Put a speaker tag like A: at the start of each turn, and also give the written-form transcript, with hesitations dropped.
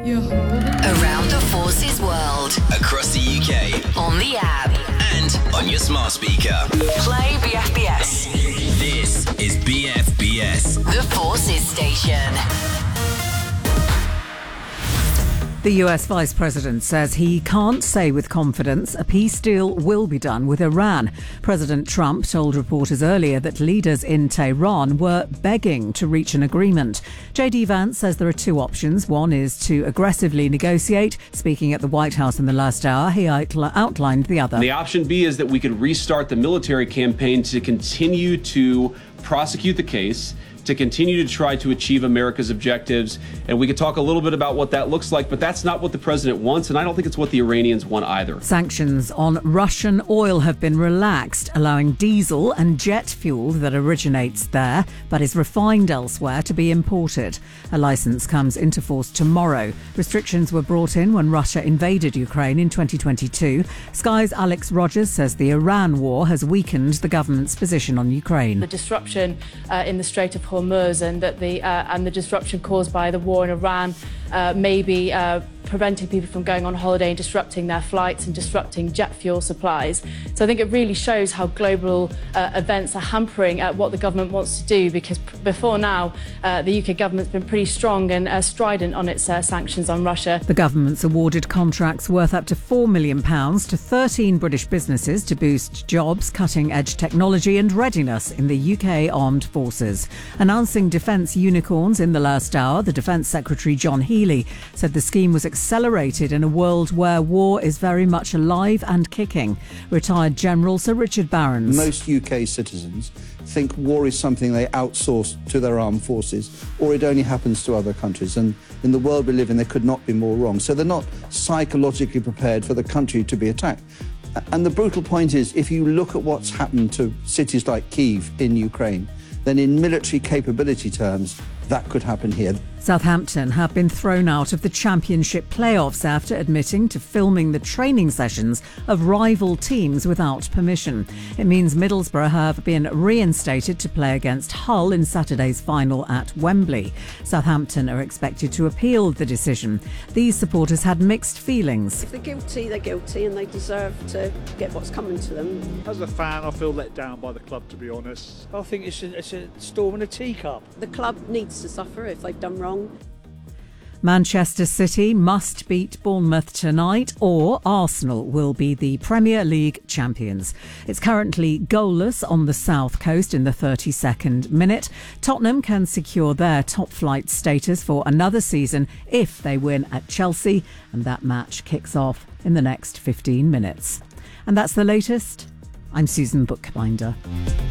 A: You're holding
B: Around the Forces world.
C: Across the UK.
B: On the app.
C: And on your smart speaker.
B: Play BFBS.
C: This is BFBS.
B: The Forces station.
D: The US Vice President says he can't say with confidence a peace deal will be done with Iran. President Trump told reporters earlier that leaders in Tehran were begging to reach an agreement. JD Vance says there are two options. One is to aggressively negotiate. Speaking at the White House in the last hour, he outlined the other.
E: The option B is that we could restart the military campaign to continue to prosecute the case, to continue to try to achieve America's objectives. And we could talk a little bit about what that looks like, but that's not what the president wants, and I don't think it's what the Iranians want either.
D: Sanctions on Russian oil have been relaxed, allowing diesel and jet fuel that originates there but is refined elsewhere to be imported. A licence comes into force tomorrow. Restrictions were brought in when Russia invaded Ukraine in 2022. Sky's Alex Rogers says the Iran war has weakened the government's position on Ukraine.
F: The disruption in the Strait of Hormuz and the disruption caused by the war in Iran may be preventing people from going on holiday and disrupting their flights and disrupting jet fuel supplies. So I think it really shows how global events are hampering what the government wants to do, because before now the UK government's been pretty strong and strident on its sanctions on Russia.
D: The government's awarded contracts worth up to £4 million to 13 British businesses to boost jobs, cutting-edge technology and readiness in the UK Armed Forces. Announcing defence unicorns in the last hour, the Defence Secretary John Healey said the scheme was accelerated in a world where war is very much alive and kicking. Retired General Sir Richard Barrons.
G: Most UK citizens think war is something they outsource to their armed forces, or it only happens to other countries. And in the world we live in, they could not be more wrong. So they're not psychologically prepared for the country to be attacked. And the brutal point is, if you look at what's happened to cities like Kyiv in Ukraine, then in military capability terms, that could happen here.
D: Southampton have been thrown out of the Championship playoffs after admitting to filming the training sessions of rival teams without permission. It means Middlesbrough have been reinstated to play against Hull in Saturday's final at Wembley. Southampton are expected to appeal the decision. These supporters had mixed feelings.
H: If they're guilty and they deserve to get what's coming to them.
I: As a fan, I feel let down by the club, to be honest. I think it's a storm in a teacup.
H: The club needs to suffer if they've done wrong.
D: Manchester City must beat Bournemouth tonight, or Arsenal will be the Premier League champions. It's currently goalless on the south coast in the 32nd minute. Tottenham can secure their top flight status for another season if they win at Chelsea, and that match kicks off in the next 15 minutes. And that's the latest. I'm Susan Bookbinder.